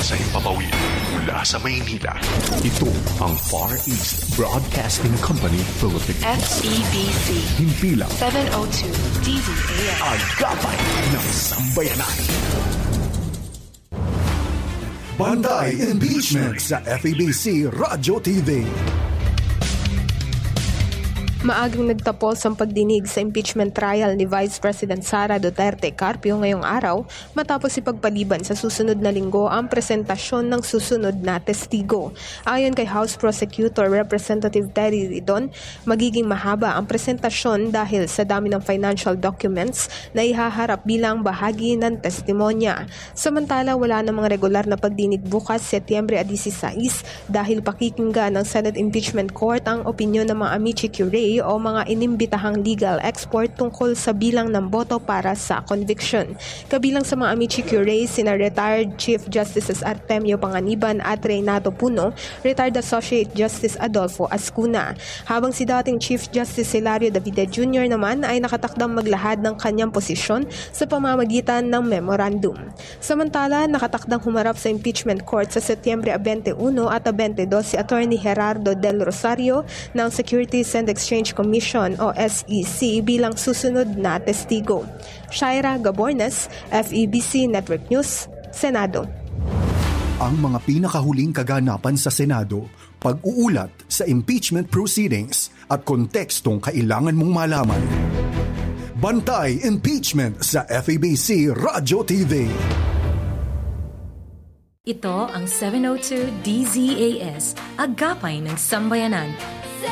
sa himpapawid mula sa Maynila. Ito ang Far East Broadcasting Company Philippines. FEBC. Himpilang 702 DZAS. Agapay ng Sambayanan. Bantay Impeachment sa FEBC Radyo TV. Maagang nagtapos ang pagdinig sa impeachment trial ni Vice President Sara Duterte Carpio ngayong araw matapos ipagpaliban sa susunod na linggo ang presentasyon ng susunod na testigo. Ayon kay House Prosecutor Representative Terry Ridon, magiging mahaba ang presentasyon dahil sa dami ng financial documents na ihaharap bilang bahagi ng testimonya. Samantala, wala namang regular na pagdinig bukas Setyembre 16 dahil pakikinggan ng Senate Impeachment Court ang opinyon ng mga amici curiae o mga inimbitahang legal expert tungkol sa bilang ng boto para sa conviction. Kabilang sa mga amici curiae sina retired Chief Justices Artemio Panganiban at Renato Puno, retired Associate Justice Adolfo Ascuna. Habang si dating Chief Justice Hilario Davide Jr. naman ay nakatakdang maglahad ng kanyang posisyon sa pamamagitan ng memorandum. Samantala, nakatakdang humarap sa impeachment court sa Setyembre 21 at 22 si Attorney Gerardo Del Rosario ng Securities and Exchange Commission o SEC bilang susunod na testigo. Shaira Gabornes, FEBC Network News, Senado. Ang mga pinakahuling kaganapan sa Senado, pag-uulat sa impeachment proceedings at kontekstong kailangan mong malaman. Bantay Impeachment sa FEBC Radyo TV. Ito ang 702 DZAS, Agapay ng Sambayanan,